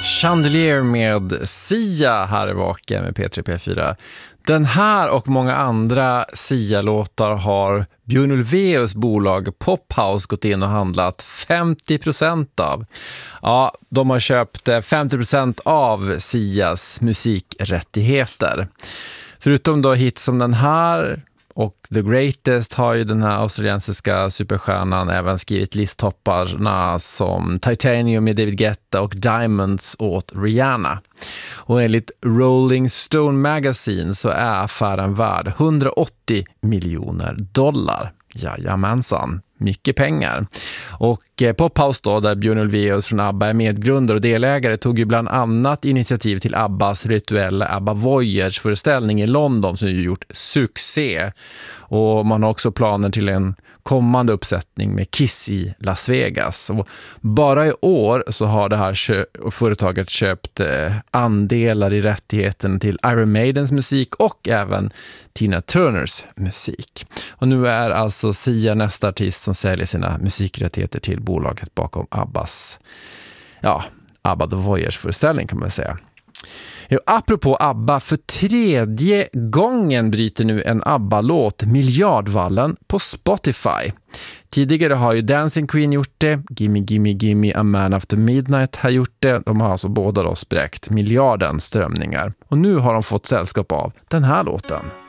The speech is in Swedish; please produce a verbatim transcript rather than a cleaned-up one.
Chandelier med Sia här i Vaken med P tre P fyra. Den här och många andra Sia-låtar har Björn Ulvaeus bolag Pophouse gått in och handlat femtio procent av. Ja, de har köpt femtio procent av Sias musikrättigheter. Förutom då hits som den här och The Greatest har ju den här australiensiska superstjärnan även skrivit listtopparna som Titanium med David Guetta och Diamonds åt Rihanna. Och enligt Rolling Stone Magazine så är affären värd hundraåttio miljoner dollar. Jajamensan, mycket pengar. Och eh, Pophouse då, där Björn Ulvaeus från ABBA är medgrundare och delägare, tog ju bland annat initiativ till ABBAs rituella ABBA Voyage-föreställning i London som ju gjort succé. Och man har också planer till en kommande uppsättning med Kiss i Las Vegas. Och bara i år så har det här kö- företaget köpt eh, andelar i rättigheten till Iron Maidens musik och även Tina Turners musik. Och nu är alltså Sia nästa artist som säljer sina musikrättigheter till bolaget bakom ABBAs, ja, ABBA The Voyage-föreställning kan man säga. Jo, apropå ABBA, för tredje gången bryter nu en ABBA-låt miljardvallen på Spotify. Tidigare har ju Dancing Queen gjort det, Gimme Gimme Gimme A Man After Midnight har gjort det. De har alltså båda då spräckt miljarden strömningar. Och nu har de fått sällskap av den här låten.